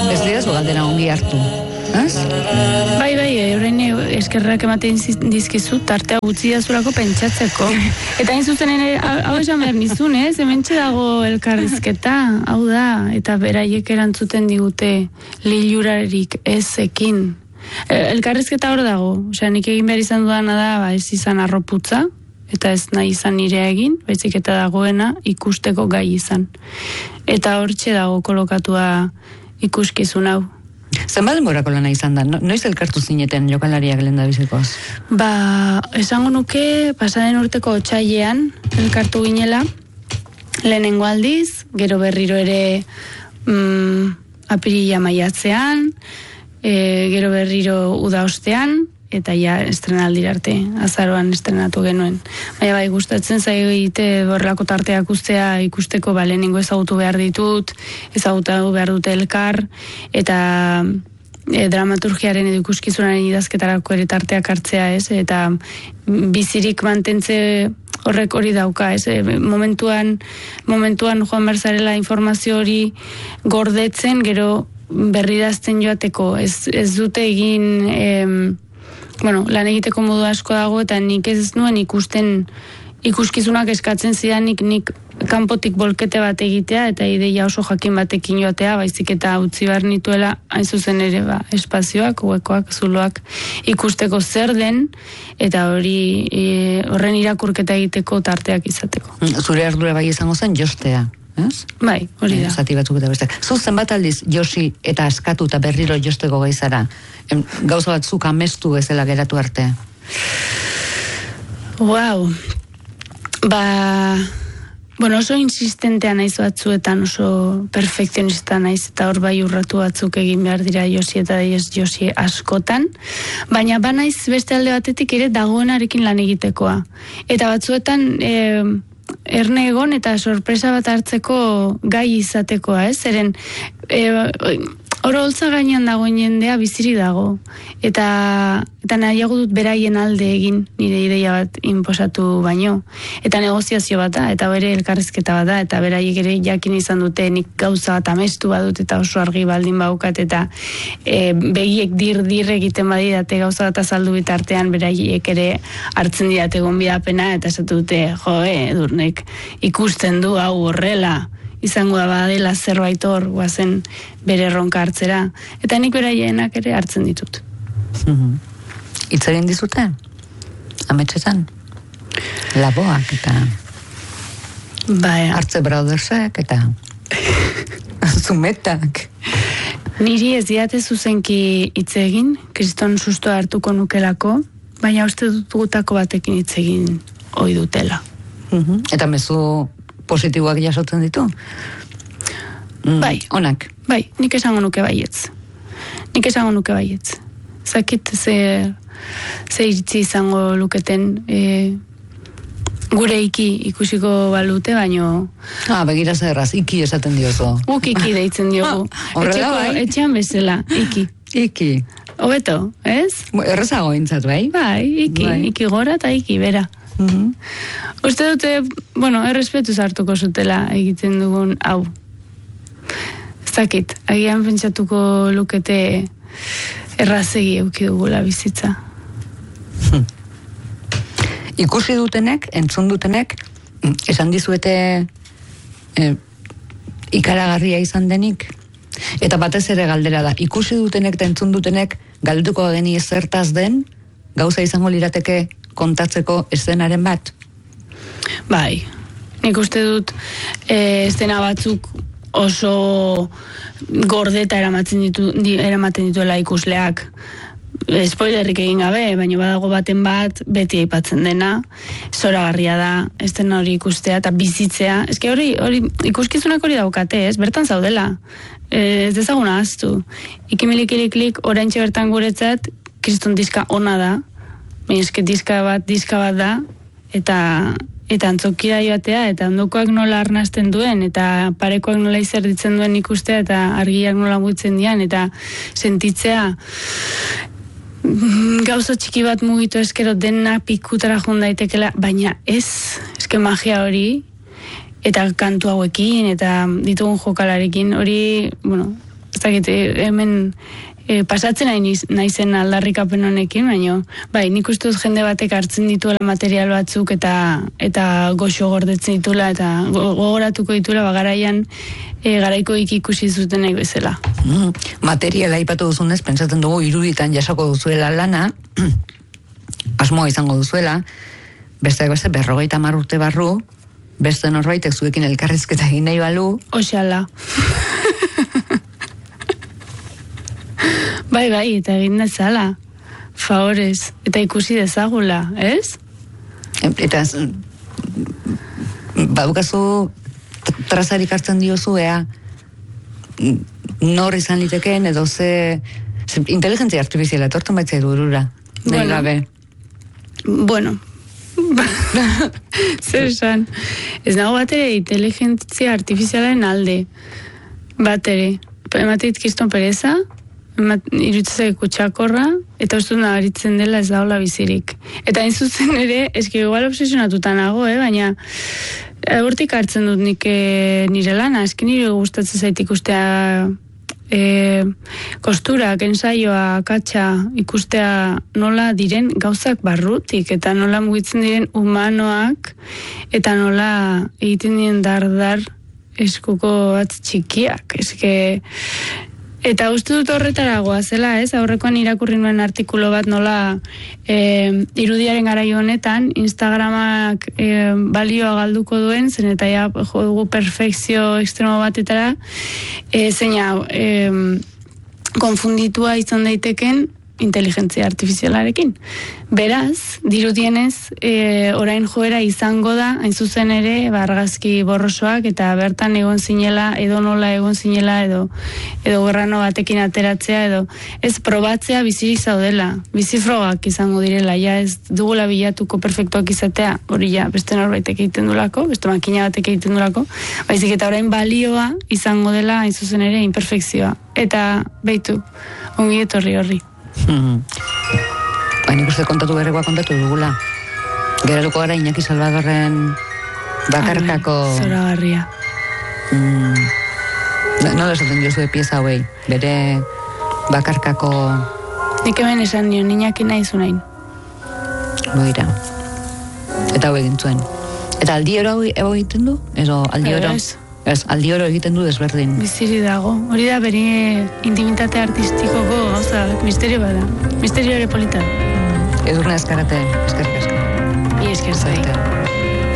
Ez didazu galdera ongi hartu. Bai, orain eskerrak ematen dizkizu tartea gutxi dazulako pentsatzeko. Eta hain zuzen ere, hau esan behar nizun, hementxe dago elkarrizketa, hau da, eta beraiek erantzuten digute lilurarik ezekin. Elkarrizketa hor dago, osea, nik egin behar izan dudana da, ez izan arroputza, eta ez nahi izan nire egin, baizik eta dagoena ikusteko gai izan. Eta hortxe dago kolokatua ikuskizun hau. Zenbat denborako lana izan da? Noiz elkartu zineten jokalariak lehendabizikoz? Esango nuke, pasaden urteko otsailean elkartu ginela, lehenengo aldiz, gero berriro ere apirila maiatzean, gero berriro uda ostean, eta ja estrenaldira arte, azaroan estrenatu genuen. Baina bai, gustatzen zaite borrelako tarteak ustea ikusteko, lehenengo ezagutu behar ditut, ezagutu behar dute elkar, eta dramaturgiaren edo ikuskizunaren idazketarako ere tarteak hartzea, eta bizirik mantentze horrek hori dauka, momentuan joan berzarela informazio hori gordetzen, gero berridazten joateko, ez dute egin lan egiteko modu asko dago, eta nik ez nuen ikuskizunak eskatzen zidan nik kanpotik bolkete bat egitea, eta ideia oso jakin batekin joatea, baizik eta utzi behar nituela, hain zuzen ere, espazioak, huekoak, zuloak ikusteko zer den, eta horren irakurketa egiteko tarteak izateko. Zure ardura bai izango zen jostea. Bai, hori da. Zati batzuk eta beste. Zu zenbat aldiz josi eta askatu eta berriro josteko gaizara? Gauza batzuk amestu bezala geratu arte. Wow. Oso insistentea naiz batzuetan, oso perfekzionista naiz, eta hor bai urratu batzuk egin behar dira josi eta josi askotan, baina naiz beste alde batetik ere dagoenarekin lan egitekoa. Eta batzuetan erne egon eta sorpresa bat hartzeko gai izatekoa, zeren oro holtza gainean dagoen jendea biziri dago, eta nahiago dut beraien alde egin nire ideia bat inposatu baino, eta negoziazio bat da, eta bere elkarrizketa bat da, eta beraiek ere jakin izan dute nik gauza bat amestu badut eta oso argi baldin baukat, eta begiek dir egiten badidate gauza bat azaldu bitartean beraiek ere hartzen didate gonbidapena, eta esatu dute, Edurnek ikusten du hau horrela, izango da badela zerbait hor, guazen bere erronka hartzera, eta nik beraienak ere hartzen ditut. Hitz egin dizute? Ametsetan? Laboak eta Hartze Brothersek eta Zumetak. Niri ez diate zuzenki hitz egin, kriston susto hartuko nukelako, baina uste dut gutako batekin hitz egin ohi dutela. Eta mezu positiboak jasotzen ditu? Bai. Onak? Bai, nik esango nuke baietz. Zakit ze iritzi izango luketen gure ikusiko balute, baino... Begira zerraz, iki esaten diozu. Guk iki deitzen diogu. Etxean bezala, iki. Iki. Hobeto, ez? Errezago intzat, bai? Bai, iki gora eta iki bera. Uste dute, errespetuz hartuko zutela egiten dugun hau. Zakit, agian pentsatuko lukete errazegi euki dugula bizitza. Ikusi dutenek, entzun dutenek, esan dizuete ikaragarria izan denik? Eta batez ere galdera da, ikusi dutenek eta entzun dutenek galduko geni zertaz den, gauza izango lirateke kontatzeko eszenaren bat? Bai, nik uste dut eszena batzuk oso gordeta eramaten dituela ikusleak. Spoilerrik egin gabe, baina badago baten bat beti aipatzen dena, zoragarria da, eszena hori ikustea eta bizitzea. Eske hori ikuskizunak hori daukate, bertan zaudela. Ez dezaguna ahaztu. Ikimilik oraintxe bertan guretzat kriston diska ona da. Eske diska bat da, eta antzokira joatea, eta ondokoak nola arnasten duen, eta parekoak nola izerditzen duen ikustea, eta argiak nola mugitzen dian, eta sentitzea gauza txiki bat mugitu eskero dena pikutara joan daitekela, baina eske magia hori, eta kantu hauekin, eta ditugun jokalarekin, hori, ez dakit, hemen pasatzen naizen aldarrikapen honekin, baina bai, nik uste dut jende batek hartzen dituela material batzuk eta goxo gordetzen ditula eta gogoratuko ditula garaian garaiko ikusi zutenek bezala. Materiala aipatu duzunez, pentsatzen dugu iruditan jasoko duzuela lana, asmoa izango duzuela, beste 50 urte barru, beste norbaitek zuekin elkarrizketa egin nahi balu. Oxala. Bai, eta egin dezala. Favorez. Eta ikusi dezagula, ez? Eta badukazu trazarik hartzen diozu, nor izan litekeen edo ze inteligentzia artifiziala etortzen baitzai durura. Bueno. Zer esan. Ez nago batere inteligentzia artifizialaren alde. Batere. Emateit kiston pereza, irutzea kutsakorra, eta uste nabaritzen dela ez daola bizirik. Eta hain zuzen ere, eski igual obsesionatuta nago, baina hortik hartzen dut nik nire lana, eski nire gustatzen zait ikustea kosturak, ensaioa, katxa, ikustea nola diren gauzak barrutik, eta nola mugitzen diren humanoak, eta nola egiten diren dar eskuko bat txikiak, eta uste dut horretaragoa zela, aurrekoan irakurri nuen artikulo bat nola irudiaren garaio honetan Instagramak balioa galduko duen, zen eta ja jo dugu perfekzio ekstremo batetara, zeina konfunditua izan daiteken inteligentzia artifizialarekin. Beraz, dirudienez, orain joera izango da, hain zuzen ere, argazki borrosoak, eta bertan egon zinela, edo nola egon zinela, edo gerrano batekin ateratzea, edo ez probatzea bizirik zaudela, bizifrogak izango direla, ja ez dugula bilatuko perfektuak izatea, hori ja beste norbaitek egiten dulako, beste makina batek egiten dulako, baizik eta orain balioa izango dela, hain zuzen ere, imperfekzioa. Eta, beitu, ongi etorri horri. Nik uste kontatu berrekoa kontatu dugula. Geraruko gara Iñaki Salvadorren bakarkako... Zoragarria. Nola esaten diozue pieza hauei, bere bakarkako... Nik hemen esan nion, Iñaki nahi zunain. Boira. Eta hau egin zuen. Eta aldioro hau egiten du? Edo aldioro? Ez, aldioro egiten du desberdin. Biziri dago. Hori da bere intimitate artistikoko gauza, misterio bada. Misterio ere polita. Edurne eskarate, eskerrik asko. Eskerrik asko.